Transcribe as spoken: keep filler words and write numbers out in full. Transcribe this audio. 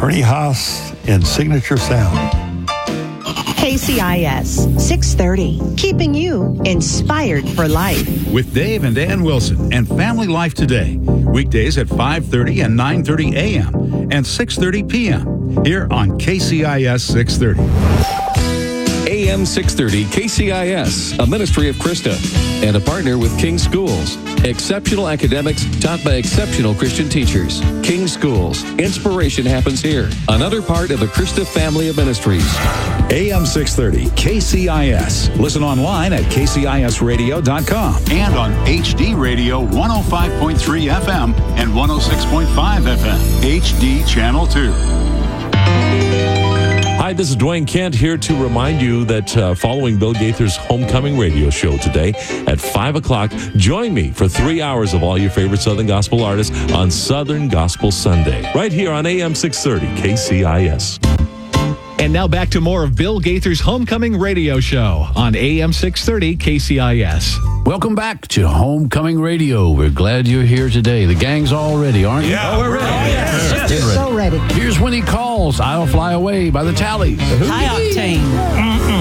Ernie Haas and Signature Sound. K C I S six thirty, keeping you inspired for life. With Dave and Ann Wilson and Family Life Today. Weekdays at five thirty and nine thirty a.m. and six thirty p.m. here on K C I S six thirty. A M six thirty K C I S, a ministry of Krista, and a partner with King Schools. Exceptional academics taught by exceptional Christian teachers. King Schools. Inspiration happens here. Another part of the Krista family of ministries. A M six thirty K C I S. Listen online at k c i s radio dot com and on H D Radio one oh five point three F M and one oh six point five F M. H D Channel two. Hi, this is Dwayne Kent here to remind you that uh, following Bill Gaither's Homecoming radio show today at five o'clock, join me for three hours of all your favorite Southern Gospel artists on Southern Gospel Sunday, right here on A M six thirty K C I S. And now back to more of Bill Gaither's Homecoming radio show on A M six thirty K C I S. Welcome back to Homecoming Radio. We're glad you're here today. The gang's all ready, aren't you? Yeah, we're ready. Oh, yes. Yes. Get ready. So ready. Here's When He Calls, I'll Fly Away by the Tally. High octane.